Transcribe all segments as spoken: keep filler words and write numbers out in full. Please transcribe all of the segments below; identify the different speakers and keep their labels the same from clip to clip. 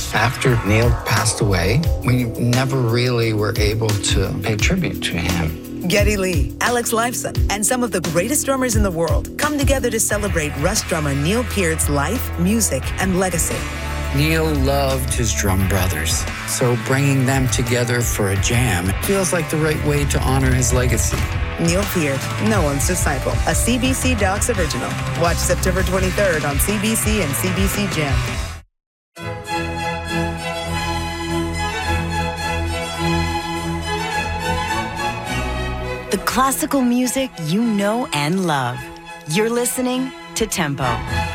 Speaker 1: After Neil passed away, we never really were able to pay tribute to him.
Speaker 2: Geddy Lee, Alex Lifeson, and some of the greatest drummers in the world come together to celebrate Rush drummer Neil Peart's life, music, and legacy.
Speaker 1: Neil loved his drum brothers, so bringing them together for a jam feels like the right way to honor his legacy.
Speaker 2: Neil Peart, no one's disciple, a C B C Docs original. Watch September twenty-third on C B C and C B C Gem.
Speaker 3: The classical music you know and love. You're listening to Tempo.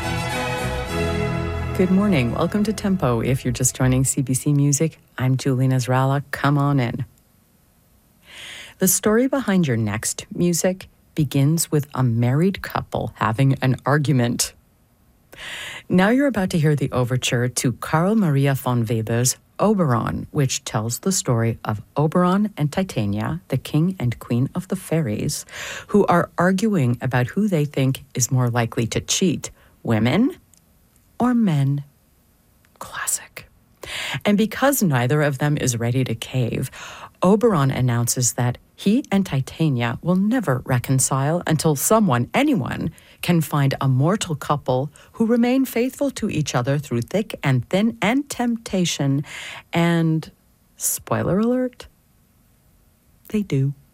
Speaker 4: Good morning. Welcome to Tempo. If you're just joining C B C Music, I'm Julie Nasrallah. Come on in. The story behind your next music begins with a married couple having an argument. Now you're about to hear the overture to Carl Maria von Weber's Oberon, which tells the story of Oberon and Titania, the king and queen of the fairies, who are arguing about who they think is more likely to cheat, women or men. Classic. And because neither of them is ready to cave, Oberon announces that he and Titania will never reconcile until someone, anyone, can find a mortal couple who remain faithful to each other through thick and thin and temptation. And, spoiler alert, they do.